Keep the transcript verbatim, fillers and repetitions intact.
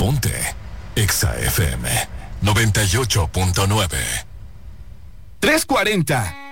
Ponte Exa F M noventa y ocho punto nueve. tres cuarenta.